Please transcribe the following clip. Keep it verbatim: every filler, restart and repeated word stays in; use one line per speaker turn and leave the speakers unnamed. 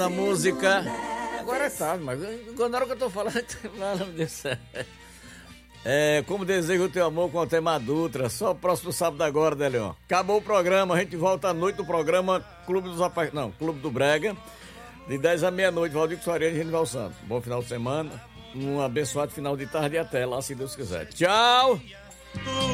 A música. Agora é tarde, mas na hora que eu tô falando, é como desejo o teu amor com o tema Dutra. Só o próximo sábado agora, Delion. Acabou o programa, a gente volta à noite no programa Clube dos Apa... Não, Clube do Brega. De dez à meia-noite, Valdir Soares e Genival Santos. Bom final de semana, um abençoado final de tarde e até lá, se Deus quiser. Tchau!